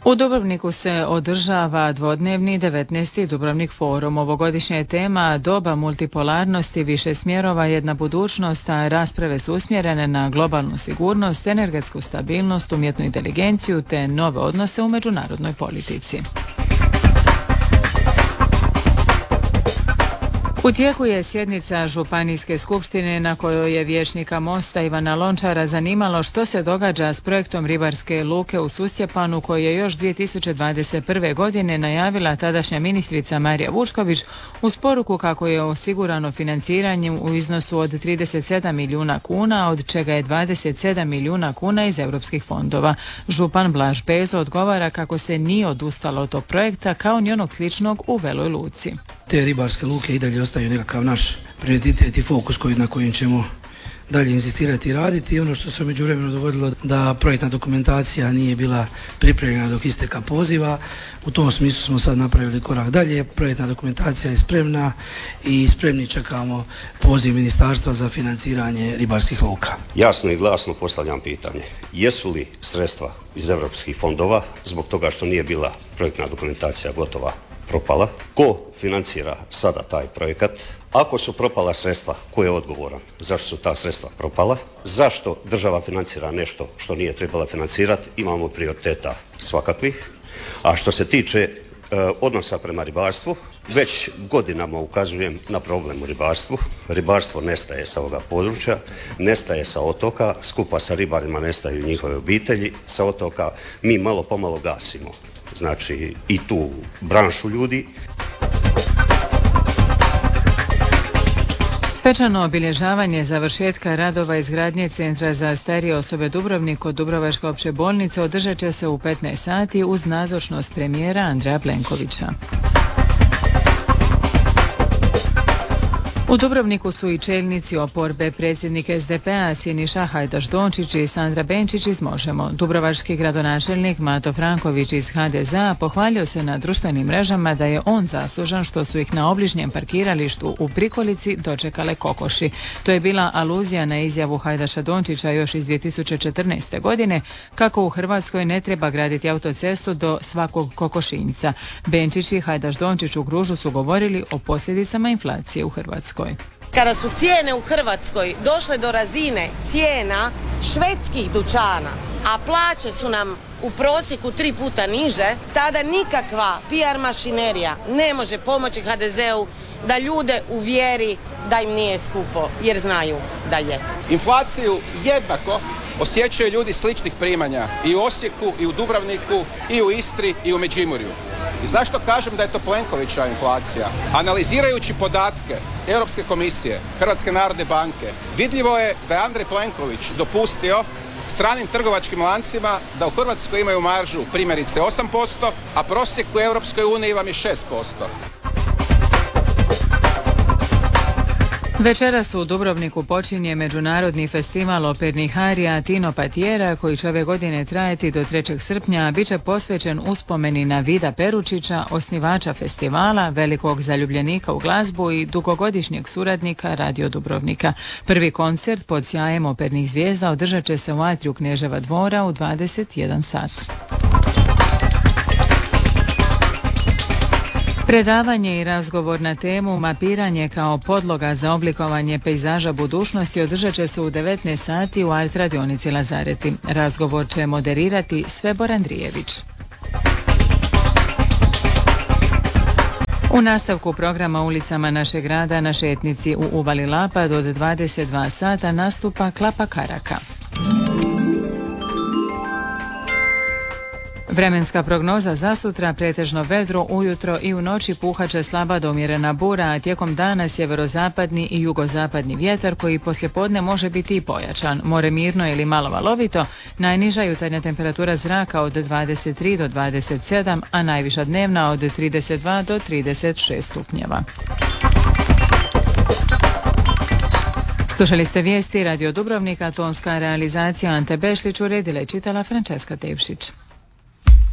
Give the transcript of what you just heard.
U Dubrovniku se održava dvodnevni 19. Dubrovnik forum. Ovogodišnja je tema doba multipolarnosti, više smjerova, jedna budućnost, a rasprave su usmjerene na globalnu sigurnost, energetsku stabilnost, umjetnu inteligenciju te nove odnose u međunarodnoj politici. U tijeku je sjednica Županijske skupštine na kojoj je vijećnika Mosta Ivana Lončara zanimalo što se događa s projektom ribarske luke u Susjepanu koji je još 2021. godine najavila tadašnja ministrica Marija Vučković uz poruku kako je osigurano financiranje u iznosu od 37 milijuna kuna, od čega je 27 milijuna kuna iz europskih fondova. Župan Blaž Bezo odgovara kako se nije odustalo od tog projekta kao ni onog sličnog u Veloj luci. Te ribarske luke i dalje ostaju nekakav naš prioritet i fokus na kojim ćemo dalje inzistirati i raditi. I ono što se u međuvremenu dogodilo da projektna dokumentacija nije bila pripremljena dok isteka poziva. U tom smislu smo sad napravili korak dalje. Projektna dokumentacija je spremna i spremni čekamo poziv ministarstva za financiranje ribarskih luka. Jasno i glasno postavljam pitanje. Jesu li sredstva iz europskih fondova zbog toga što nije bila projektna dokumentacija gotova propala? Ko financira sada taj projekat? Ako su propala sredstva, ko je odgovoran? Zašto su ta sredstva propala? Zašto država financira nešto što nije trebala financirati? Imamo prioriteta svakakvih. A što se tiče odnosa prema ribarstvu, već godinama ukazujem na problem u ribarstvu. Ribarstvo nestaje sa ovoga područja, nestaje sa otoka, skupa sa ribarima nestaju njihove obitelji, sa otoka mi malo pomalo gasimo. Znači i tu branšu ljudi. Svečano obilježavanje završetka radova izgradnje Centra za starije osobe Dubrovnik kod Dubrovačke opće bolnice održat će se u 15 sati uz nazočnost premijera Andreja Plenkovića. U Dubrovniku su i čelnici oporbe, predsjednik SDP-a Siniša Hajdaš Dončić i Sandra Benčić iz Možemo. Dubrovački gradonačelnik Mato Franković iz HDZ-a pohvalio se na društvenim mrežama da je on zaslužan što su ih na obližnjem parkiralištu u Prikolici dočekale kokoši. To je bila aluzija na izjavu Hajdaša Dončića još iz 2014. godine kako u Hrvatskoj ne treba graditi autocestu do svakog kokošinjca. Benčić i Hajdaš Dončić u Gružu su govorili o posljedicama inflacije u Hrvatskoj. Kada su cijene u Hrvatskoj došle do razine cijena švedskih dućana, a plaće su nam u prosjeku 3 puta niže, tada nikakva PR mašinerija ne može pomoći HDZ-u da ljude uvjeri da im nije skupo, jer znaju da je. Inflaciju jednako osjećaju ljudi sličnih primanja i u Osijeku, i u Dubrovniku, i u Istri, i u Međimurju. I zašto kažem da je to Plenkovićeva inflacija? Analizirajući podatke Europske komisije, Hrvatske narodne banke, vidljivo je da je Andrej Plenković dopustio stranim trgovačkim lancima da u Hrvatskoj imaju maržu primjerice 8%, a prosjek u Europskoj uniji vam je 6%. Večeras u Dubrovniku počinje Međunarodni festival opernih arija Tino Patijera koji će ove godine trajati do 3. srpnja, a bit će posvećen uspomeni na Vida Peručića, osnivača festivala, velikog zaljubljenika u glazbu i dugogodišnjeg suradnika Radio Dubrovnika. Prvi koncert pod sjajem opernih zvijezda održat će se u atriju Kneževa dvora u 21 sat. Predavanje i razgovor na temu Mapiranje kao podloga za oblikovanje pejzaža budućnosti održat će se u 19 sati u Art radionici Lazareti. Razgovor će moderirati Svebor Andrijević. U nastavku programa Ulicama našeg grada na šetnici u Uvali Lapad od 22 sata nastupa Klapa Karaka. Vremenska prognoza za sutra: pretežno vedro, ujutro i u noći puhat će slaba do umjerena bura, a tijekom dana sjeverozapadni i jugozapadni vjetar koji poslijepodne može biti i pojačan. More mirno ili malo valovito, najniža jutarnja temperatura zraka od 23 do 27, a najviša dnevna od 32 do 36 stupnjeva. Slušali ste vijesti Radio Dubrovnika, tonska realizacija Ante Bešlić, uredila i čitala Frančeska Tevšić.